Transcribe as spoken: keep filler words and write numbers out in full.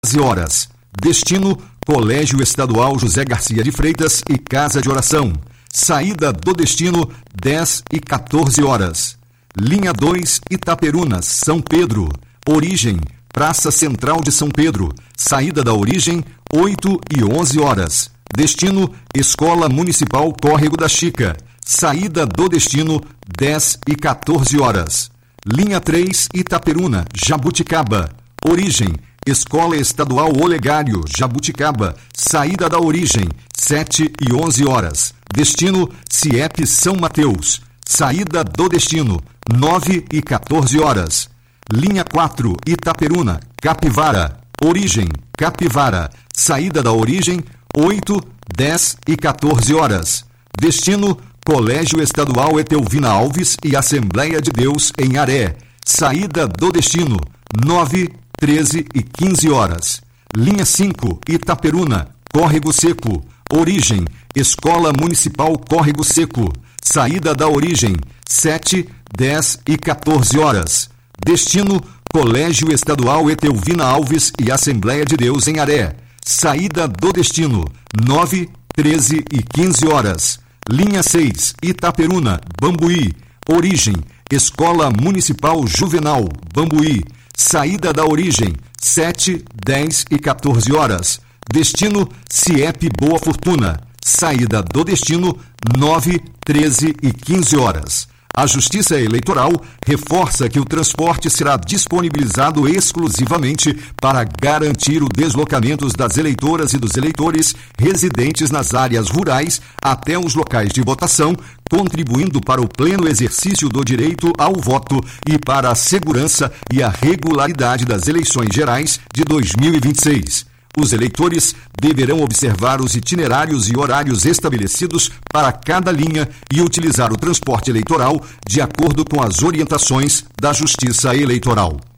onze horas. Destino: Colégio Estadual José Garcia de Freitas e Casa de Oração. Saída do destino: dez e quatorze horas. Linha dois, Itaperuna, São Pedro. Origem: Praça Central de São Pedro. Saída da origem: oito e onze horas. Destino: Escola Municipal Córrego da Chica. Saída do destino: dez e quatorze horas. Linha três, Itaperuna, Jabuticaba. Origem: Escola Estadual Olegário, Jabuticaba. Saída da origem: sete e onze horas. Destino: CIEP São Mateus. Saída do destino: nove e quatorze horas. Linha quatro, Itaperuna, Capivara. Origem: Capivara. Saída da origem: oito, dez e quatorze horas. Destino: Colégio Estadual Etelvina Alves e Assembleia de Deus em Aré. Saída do destino: nove, treze e quinze horas. Linha cinco, Itaperuna, Córrego Seco. Origem: Escola Municipal Córrego Seco. Saída da origem: sete, dez e quatorze horas. Destino: Colégio Estadual Etelvina Alves e Assembleia de Deus em Aré. Saída do destino: nove, treze e quinze horas. Linha seis, Itaperuna, Bambuí. Origem: Escola Municipal Juvenal, Bambuí. Saída da origem: sete, dez e quatorze horas. Destino: CIEP Boa Fortuna. Saída do destino: nove, treze e quinze horas. A Justiça Eleitoral reforça que o transporte será disponibilizado exclusivamente para garantir o deslocamento das eleitoras e dos eleitores residentes nas áreas rurais até os locais de votação, contribuindo para o pleno exercício do direito ao voto e para a segurança e a regularidade das eleições gerais de dois mil e vinte e seis. Os eleitores deverão observar os itinerários e horários estabelecidos para cada linha e utilizar o transporte eleitoral de acordo com as orientações da Justiça Eleitoral.